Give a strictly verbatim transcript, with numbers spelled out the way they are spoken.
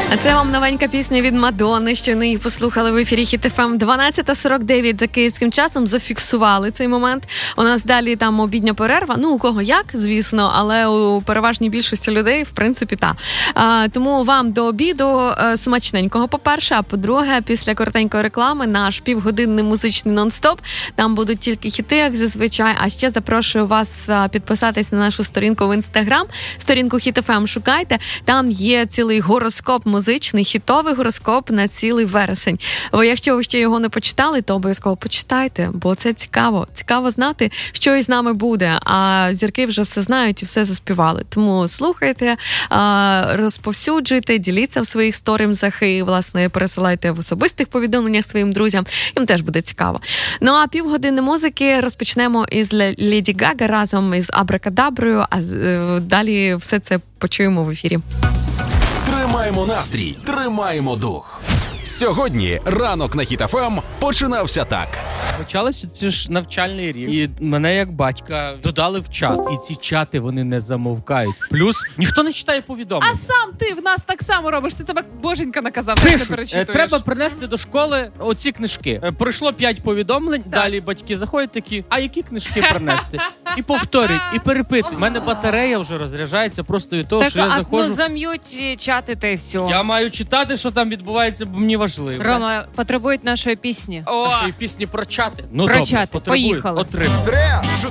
А це вам новенька пісня від Мадонни, що ми її послухали в ефірі Хіт еф ем. дванадцята сорок дев'ять за київським часом, зафіксували цей момент. У нас далі там обідня перерва, ну у кого як, звісно, але у переважній більшості людей, в принципі, та. А, тому вам до обіду смачненького, по-перше, а по-друге, після коротенької реклами наш півгодинний музичний нон-стоп. Там будуть тільки хіти, як зазвичай, а ще запрошую вас підписатись на нашу сторінку в Інстаграм, сторінку Хіт еф ем шукайте, там є цілий гороскоп музичний, хітовий гороскоп на цілий вересень. Бо якщо ви ще його не почитали, то обов'язково почитайте, бо це цікаво. Цікаво знати, що із нами буде. А зірки вже все знають і все заспівали. Тому слухайте, розповсюджуйте, діліться в своїх сторінках і, власне, пересилайте в особистих повідомленнях своїм друзям. Їм теж буде цікаво. Ну, а півгодини музики розпочнемо із Леді Гага разом із Абракадаброю, а далі все це почуємо в ефірі. Тримаємо настрій, тримаємо дух. Сьогодні ранок на Хіт еф ем починався так. Почалося це ж навчальний рік. І мене як батька додали в чат. І ці чати, вони не замовкають. Плюс ніхто не читає повідомлення. А сам ти в нас так само робиш. Ти тебе боженька наказав, що ти Пишуть, перечитуєш. треба принести до школи оці книжки. Пройшло п'ять повідомлень, так. Далі батьки заходять такі, а які книжки принести? І повторюють, і перепитують. У мене батарея вже розряджається просто від того, так, що я а, заходжу. Ну зам'ють чати та й все. Я маю читати, що там відбувається, бо мені важливо. Рома, потребують нашої пісні. О! Нашої пісні про чати. Ну, про добре, чати, потребують, поїхали. Отримав.